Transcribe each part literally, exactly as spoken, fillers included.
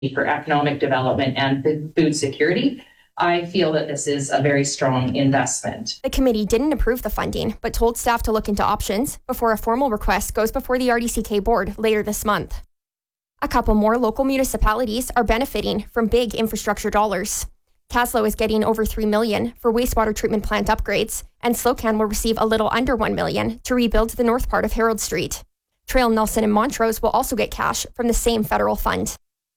for economic development and food security, I feel that this is a very strong investment. The committee didn't approve the funding, but told staff to look into options before a formal request goes before the R D C K board later this month. A couple more local municipalities are benefiting from big infrastructure dollars. Caslow is getting over three million dollars for wastewater treatment plant upgrades, and Slocan will receive a little under one million dollars to rebuild the north part of Harold Street. Trail Nelson and Montrose will also get cash from the same federal fund.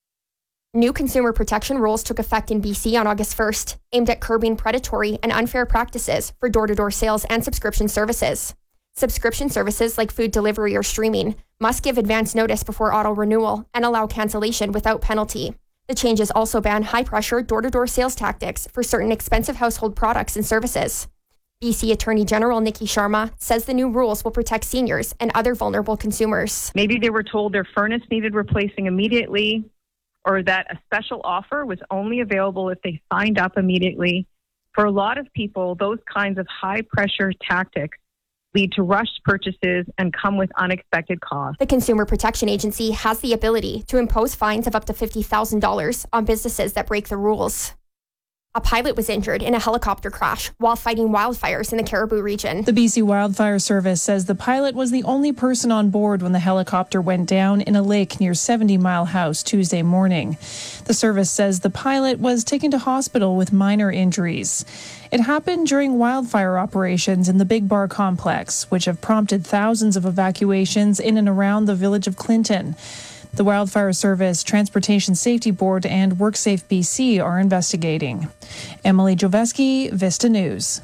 New consumer protection rules took effect in B C on August first, aimed at curbing predatory and unfair practices for door-to-door sales and subscription services. Subscription services like food delivery or streaming must give advance notice before auto renewal and allow cancellation without penalty. The changes also ban high-pressure door-to-door sales tactics for certain expensive household products and services. B C Attorney General Nikki Sharma says the new rules will protect seniors and other vulnerable consumers. Maybe they were told their furnace needed replacing immediately, or that a special offer was only available if they signed up immediately. For a lot of people, those kinds of high-pressure tactics lead to rushed purchases and come with unexpected costs. The Consumer Protection Agency has the ability to impose fines of up to fifty thousand dollars on businesses that break the rules. A pilot was injured in a helicopter crash while fighting wildfires in the Caribou region. The B C Wildfire Service says the pilot was the only person on board when the helicopter went down in a lake near seventy Mile House Tuesday morning. The service says the pilot was taken to hospital with minor injuries. It happened during wildfire operations in the Big Bar complex, which have prompted thousands of evacuations in and around the village of Clinton. The Wildfire Service, Transportation Safety Board, and WorkSafe B C are investigating. Emily Joveski, Vista News.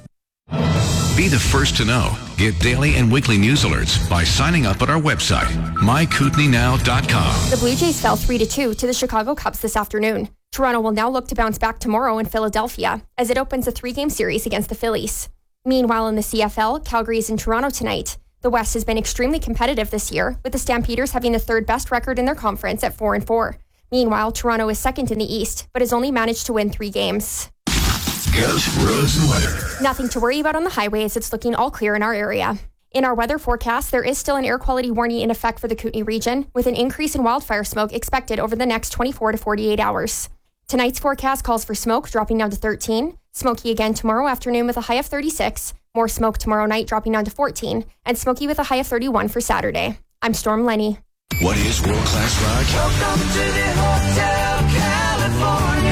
Be the first to know. Get daily and weekly news alerts by signing up at our website, my kootenai now dot com. The Blue Jays fell three to two to the Chicago Cubs this afternoon. Toronto will now look to bounce back tomorrow in Philadelphia as it opens a three-game series against the Phillies. Meanwhile, in the C F L, Calgary is in Toronto tonight. The West has been extremely competitive this year, with the Stampeders having the third best record in their conference at four and four. Meanwhile, Toronto is second in the East, but has only managed to win three games. Ghost roads and weather. Nothing to worry about on the highways. It's looking all clear in our area. In our weather forecast, there is still an air quality warning in effect for the Kootenay region, with an increase in wildfire smoke expected over the next twenty-four to forty-eight hours. Tonight's forecast calls for smoke dropping down to thirteen, smoky again tomorrow afternoon with a high of thirty-six, more smoke tomorrow night dropping down to fourteen, and smoky with a high of thirty-one for Saturday. I'm Storm Lenny. What is world-class rock? Welcome to the Hotel California.